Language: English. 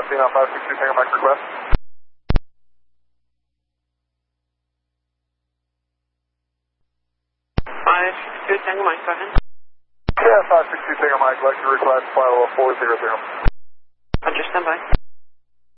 17 on 562 Tango Mike request. 562 Tango Mike, go ahead. Yeah, 562 Tango Mike, lecture request, flight level 400. Roger, stand by.